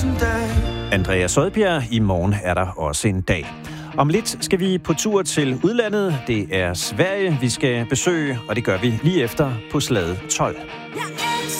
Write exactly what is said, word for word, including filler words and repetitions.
tusind dage. Andrea Sodbjerg, i morgen er der også en dag. Om lidt skal vi på tur til udlandet. Det er Sverige, vi skal besøge, og det gør vi lige efter på Slade tolv.